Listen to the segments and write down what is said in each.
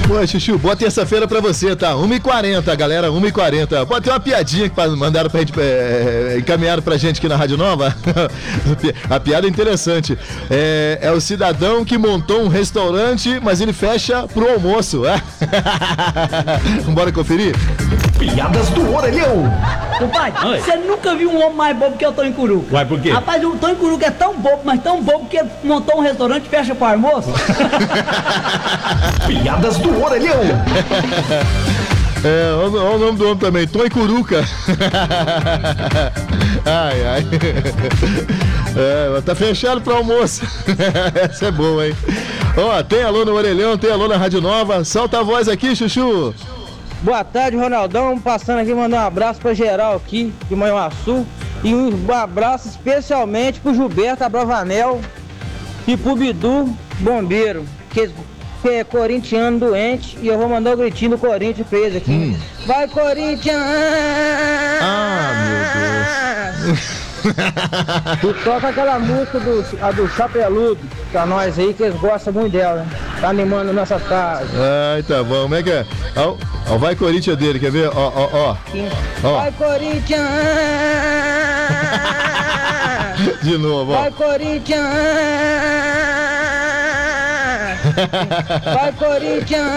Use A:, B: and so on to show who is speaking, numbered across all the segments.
A: Pô, Chuchu, boa terça-feira pra você, tá? 1h40, galera, 1h40. Pode ter uma piadinha que mandaram pra gente, encaminharam pra gente aqui na Rádio Nova. A piada é interessante. É o cidadão que montou um restaurante, mas ele fecha pro almoço. Vambora conferir?
B: Piadas do Orelhão.
C: Compadre, você nunca viu um homem mais bobo que o Tonho Curuca?
B: Uai, por quê?
C: Rapaz, o Tonho Curuca é tão bobo, mas tão bobo que ele montou um restaurante e fecha pro almoço.
B: Piadas do Orelhão.
A: Olha o nome do homem também, Tonho Curuca. Ai. Tá fechado pro almoço. Essa é boa, hein? Ó, tem alô no Orelhão, tem alô na Rádio Nova. Solta a voz aqui, Chuchu.
D: Boa tarde, Ronaldão. Passando aqui, mandar um abraço pra geral aqui de Manhuaçu. E um abraço especialmente pro Gilberto Abravanel e pro Bidu Bombeiro, que é corintiano doente. E eu vou mandar o gritinho do Corinthians pra eles aqui. Vai, Corinthians!
A: Meu Deus.
D: E toca aquela música do Chapeludo pra nós aí, que eles gostam muito dela, né? Tá animando nossa tarde.
A: Ai, tá bom. Como é que é? Ó, vai Corinthians dele, quer ver? Ó.
D: Vai, Corinthians!
A: De novo, ó.
D: Vai, Corinthians! Vai, Corinthians!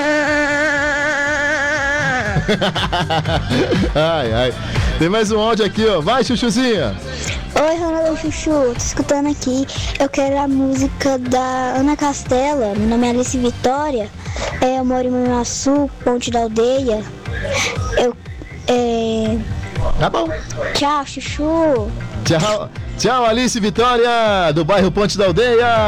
A: Ai. Tem mais um áudio aqui, ó. Vai, Chuchuzinha.
E: Oi, Ronaldo Chuchu, tô escutando aqui. Eu quero a música da Ana Castela. Meu nome é Alice Vitória. Eu moro em Manhuaçu, Ponte da Aldeia.
A: Tá bom.
E: Tchau, Chuchu.
A: Tchau, Alice Vitória, do bairro Ponte da Aldeia.